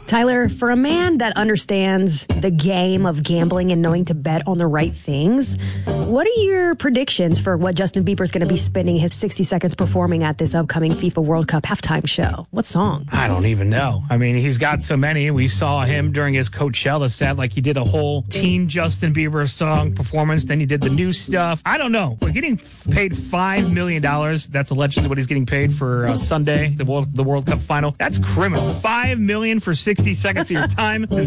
Tyler, for a man that understands the game of gambling and knowing to bet on the right things, what are your predictions for what Justin Bieber's going to be spending his 60 seconds performing at this upcoming FIFA World Cup halftime show? What song? I don't even know. I mean, he's got so many. We saw him during his Coachella set, like he did a whole teen Justin Bieber song performance. Then he did the new stuff. I don't know. We're getting paid $5 million. That's allegedly what he's getting paid for Sunday, the World Cup final. That's criminal. $5 million for 60 seconds of your time. It's